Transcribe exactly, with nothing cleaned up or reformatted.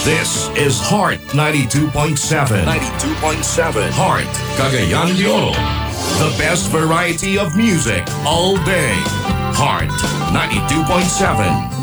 This is Heart ninety-two point seven. ninety-two point seven. Heart, Cagayan de Oro. The best variety of music all day. Heart ninety-two point seven.